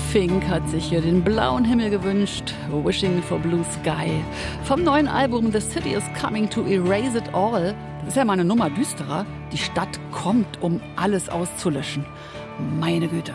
Fink hat sich hier den blauen Himmel gewünscht. Wishing for Blue Sky. Vom neuen Album The City is Coming to Erase It All. Das ist ja mal eine Nummer düsterer. Die Stadt kommt, um alles auszulöschen. Meine Güte.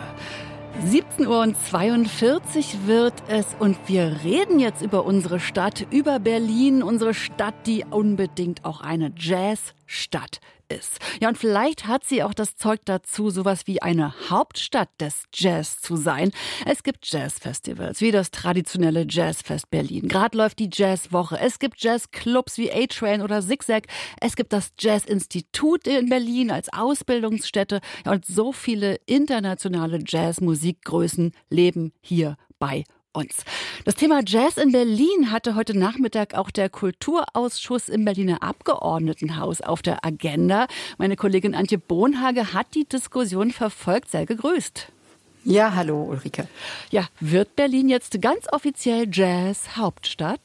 17:42 Uhr wird es und wir reden jetzt über unsere Stadt, über Berlin, unsere Stadt, die unbedingt auch eine Jazzstadt ist. Ja, und vielleicht hat sie auch das Zeug dazu, sowas wie eine Hauptstadt des Jazz zu sein. Es gibt Jazzfestivals, wie das traditionelle Jazzfest Berlin. Gerade läuft die Jazzwoche. Es gibt Jazzclubs wie A-Train oder Zigzag. Es gibt das Jazzinstitut in Berlin als Ausbildungsstätte. Ja, und so viele internationale Jazzmusikgrößen leben hier bei uns. Das Thema Jazz in Berlin hatte heute Nachmittag auch der Kulturausschuss im Berliner Abgeordnetenhaus auf der Agenda. Meine Kollegin Antje Bohnhage hat die Diskussion verfolgt. Sei gegrüßt. Ja, hallo Ulrike. Ja, wird Berlin jetzt ganz offiziell Jazz-Hauptstadt?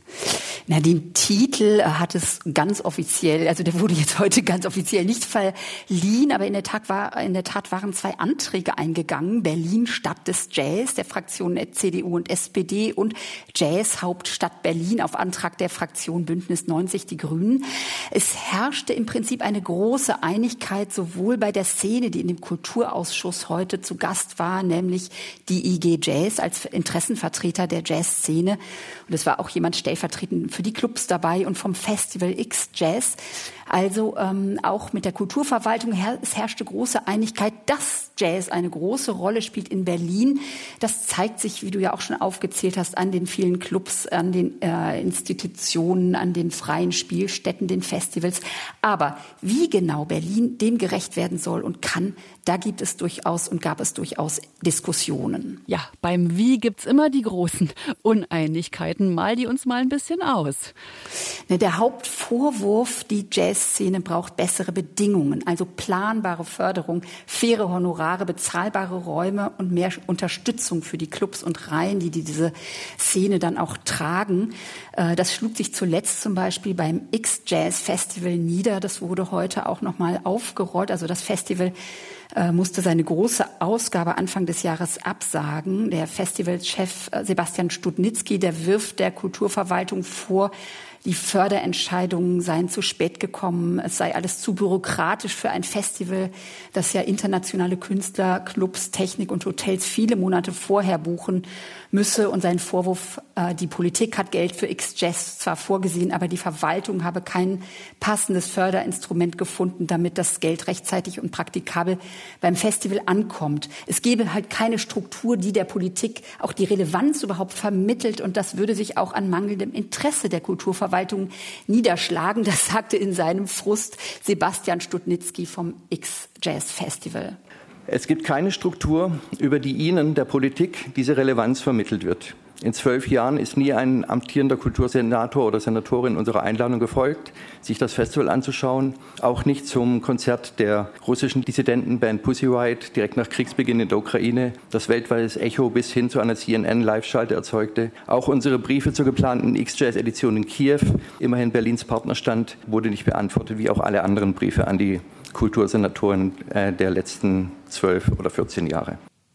Na, den Titel hat es ganz offiziell, also der wurde jetzt heute ganz offiziell nicht verliehen, aber in der Tat waren 2 Anträge eingegangen. Berlin Stadt des Jazz der Fraktionen CDU und SPD und Jazz Hauptstadt Berlin auf Antrag der Fraktion Bündnis 90 Die Grünen. Es herrschte im Prinzip eine große Einigkeit sowohl bei der Szene, die in dem Kulturausschuss heute zu Gast war, nämlich die IG Jazz als Interessenvertreter der Jazzszene. Und es war auch jemand stellvertretend für die Clubs dabei und vom Festival X Jazz. Also auch mit der Kulturverwaltung. Es herrschte große Einigkeit, dass Jazz eine große Rolle spielt in Berlin. Das zeigt sich, wie du ja auch schon aufgezählt hast, an den vielen Clubs, an den Institutionen, an den freien Spielstätten, den Festivals. Aber wie genau Berlin dem gerecht werden soll und kann, da gibt es durchaus und gab es durchaus Diskussionen. Ja, beim Wie gibt's immer die großen Uneinigkeiten. Mal die uns mal ein bisschen aus. Der Hauptvorwurf, die Jazzszene braucht bessere Bedingungen, also planbare Förderung, faire Honorare, bezahlbare Räume und mehr Unterstützung für die Clubs und Reihen, die diese Szene dann auch tragen. Das schlug sich zuletzt zum Beispiel beim X-Jazz-Festival nieder. Das wurde heute auch nochmal aufgerollt. Also das Festival musste seine große Ausgabe Anfang des Jahres absagen. Der Festivalchef Sebastian Studnitzky, der wirft der Kulturverwaltung vor, die Förderentscheidungen seien zu spät gekommen. Es sei alles zu bürokratisch für ein Festival, das ja internationale Künstler, Clubs, Technik und Hotels viele Monate vorher buchen müsse. Und sein Vorwurf, die Politik hat Geld für X-Jazz zwar vorgesehen, aber die Verwaltung habe kein passendes Förderinstrument gefunden, damit das Geld rechtzeitig und praktikabel beim Festival ankommt. Es gäbe halt keine Struktur, die der Politik auch die Relevanz überhaupt vermittelt. Und das würde sich auch an mangelndem Interesse der Kulturverwaltung niederschlagen. Das sagte in seinem Frust Sebastian Studnitzky vom X-Jazz-Festival. Es gibt keine Struktur, über die Ihnen, der Politik, diese Relevanz vermittelt wird. In 12 Jahren ist nie ein amtierender Kultursenator oder Senatorin unserer Einladung gefolgt, sich das Festival anzuschauen. Auch nicht zum Konzert der russischen Dissidentenband Pussy Riot direkt nach Kriegsbeginn in der Ukraine, das weltweites Echo bis hin zu einer CNN-Live-Schalte erzeugte. Auch unsere Briefe zur geplanten X-Jazz-Edition in Kiew, immerhin Berlins Partnerstand, wurde nicht beantwortet, wie auch alle anderen Briefe an die Kultursenatoren der letzten 12 oder 14 Jahre.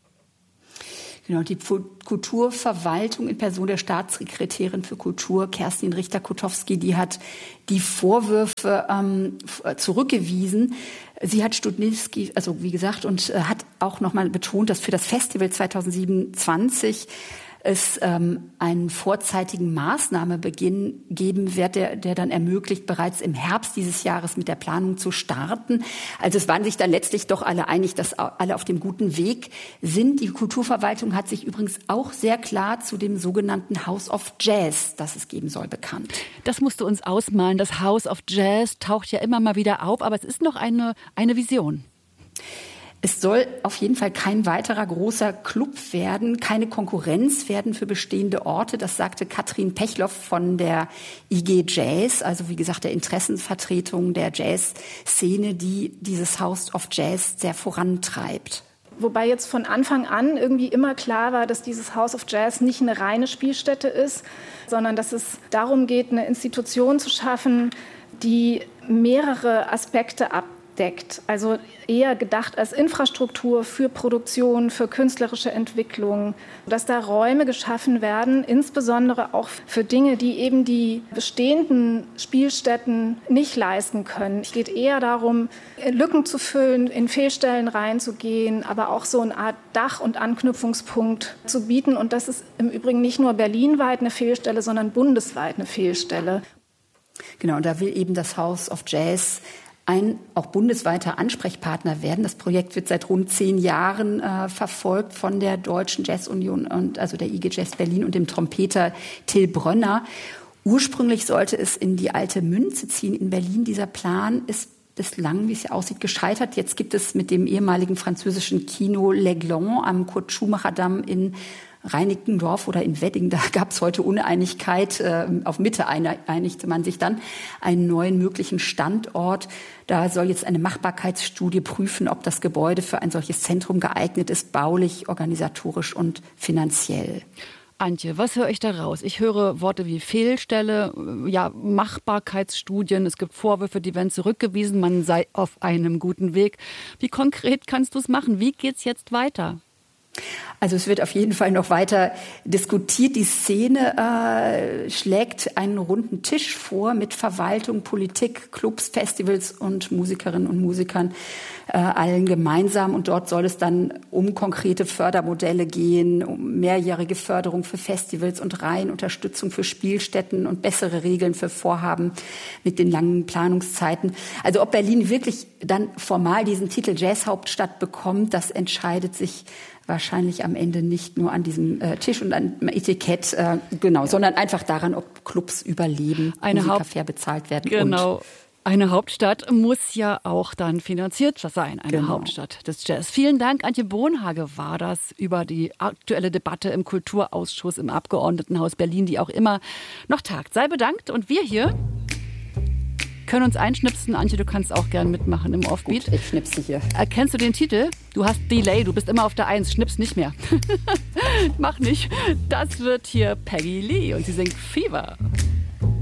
Genau, die Kulturverwaltung in Person der Staatssekretärin für Kultur, Kerstin Richter-Kotowski, die hat die Vorwürfe zurückgewiesen. Sie hat Studnitzky, also wie gesagt, und hat auch nochmal betont, dass für das Festival 2027 es einen vorzeitigen Maßnahmebeginn geben wird, der dann ermöglicht, bereits im Herbst dieses Jahres mit der Planung zu starten. Also es waren sich dann letztlich doch alle einig, dass alle auf dem guten Weg sind. Die Kulturverwaltung hat sich übrigens auch sehr klar zu dem sogenannten House of Jazz, das es geben soll, bekannt. Das musst du uns ausmalen. Das House of Jazz taucht ja immer mal wieder auf, aber es ist noch eine Vision. Es soll auf jeden Fall kein weiterer großer Club werden, keine Konkurrenz werden für bestehende Orte. Das sagte Katrin Pechloff von der IG Jazz, also wie gesagt der Interessenvertretung der Jazzszene, die dieses House of Jazz sehr vorantreibt. Wobei jetzt von Anfang an irgendwie immer klar war, dass dieses House of Jazz nicht eine reine Spielstätte ist, sondern dass es darum geht, eine Institution zu schaffen, die mehrere Aspekte deckt. Also eher gedacht als Infrastruktur für Produktion, für künstlerische Entwicklung, dass da Räume geschaffen werden, insbesondere auch für Dinge, die eben die bestehenden Spielstätten nicht leisten können. Es geht eher darum, Lücken zu füllen, in Fehlstellen reinzugehen, aber auch so eine Art Dach- und Anknüpfungspunkt zu bieten. Und das ist im Übrigen nicht nur berlinweit eine Fehlstelle, sondern bundesweit eine Fehlstelle. Genau, und da will eben das House of Jazz ein auch bundesweiter Ansprechpartner werden. Das Projekt wird seit rund 10 Jahren verfolgt von der Deutschen Jazzunion und also der IG Jazz Berlin und dem Trompeter Till Brönner. Ursprünglich sollte es in die Alte Münze ziehen in Berlin. Dieser Plan ist bislang, wie es ja aussieht, gescheitert. Jetzt gibt es mit dem ehemaligen französischen Kino L'Aiglon am Kurt-Schumacher-Damm in Reinickendorf oder in Wedding, da gab es heute Uneinigkeit. Auf Mitte einigte man sich dann einen neuen möglichen Standort. Da soll jetzt eine Machbarkeitsstudie prüfen, ob das Gebäude für ein solches Zentrum geeignet ist, baulich, organisatorisch und finanziell. Antje, was höre ich da raus? Ich höre Worte wie Fehlstelle, ja, Machbarkeitsstudien, es gibt Vorwürfe, die werden zurückgewiesen, man sei auf einem guten Weg. Wie konkret kannst du es machen? Wie geht's jetzt weiter? Also es wird auf jeden Fall noch weiter diskutiert. Die Szene schlägt einen runden Tisch vor mit Verwaltung, Politik, Clubs, Festivals und Musikerinnen und Musikern allen gemeinsam. Und dort soll es dann um konkrete Fördermodelle gehen, um mehrjährige Förderung für Festivals und Reihenunterstützung für Spielstätten und bessere Regeln für Vorhaben mit den langen Planungszeiten. Also ob Berlin wirklich dann formal diesen Titel Jazzhauptstadt bekommt, das entscheidet sich wahrscheinlich am Ende nicht nur an diesem Tisch und an dem Etikett, sondern einfach daran, ob Clubs überleben, Musiker fair bezahlt werden. Genau. Eine Hauptstadt muss ja auch dann finanziert sein, eine Hauptstadt des Jazz. Vielen Dank, Antje Bohnhage war das über die aktuelle Debatte im Kulturausschuss im Abgeordnetenhaus Berlin, die auch immer noch tagt. Sei bedankt und wir hier können uns einschnipsen. Antje, du kannst auch gern mitmachen im Offbeat. Gut, ich schnipse hier. Erkennst du den Titel? Du hast Delay, du bist immer auf der 1, schnippst nicht mehr. Mach nicht. Das wird hier Peggy Lee und sie singt Fever.